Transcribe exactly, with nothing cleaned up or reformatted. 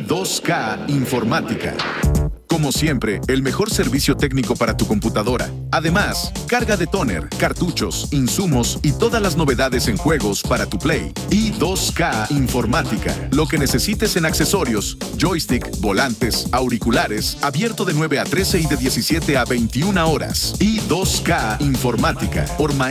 dos K Informática. Como siempre, el mejor servicio técnico para tu computadora. Además, carga de tóner, cartuchos, insumos y todas las novedades en juegos para tu Play. i dos K Informática. Lo que necesites en accesorios, joystick, volantes, auriculares, abierto de nueve a trece y de diecisiete a veintiuna horas. i dos K Informática. Por